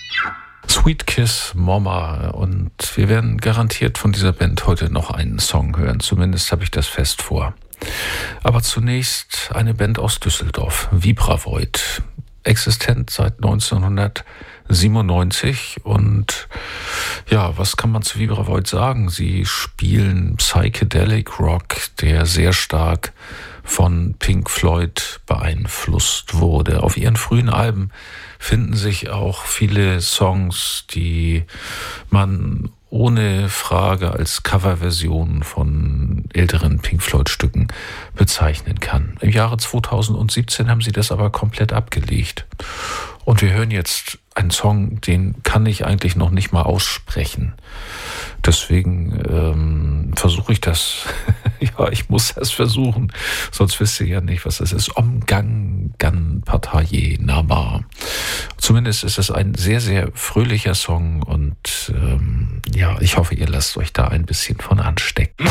Sweet Kiss Mama, und wir werden garantiert von dieser Band heute noch einen Song hören, zumindest habe ich das fest vor. Aber zunächst eine Band aus Düsseldorf, Vibravoid, existent seit 1997, und ja, was kann man zu Vibravoid sagen? Sie spielen Psychedelic Rock, der sehr stark von Pink Floyd beeinflusst wurde. Auf ihren frühen Alben finden sich auch viele Songs, die man ohne Frage als Coverversion von älteren Pink Floyd-Stücken bezeichnen kann. Im Jahre 2017 haben sie das aber komplett abgelegt. Und wir hören jetzt einen Song, den kann ich eigentlich noch nicht mal aussprechen. Deswegen versuche ich das. Ja, ich muss das versuchen. Sonst wisst ihr ja nicht, was das ist. Omgang Gan Pataye Nama. Zumindest ist es ein sehr, sehr fröhlicher Song. Und ja, ich hoffe, ihr lasst euch da ein bisschen von anstecken.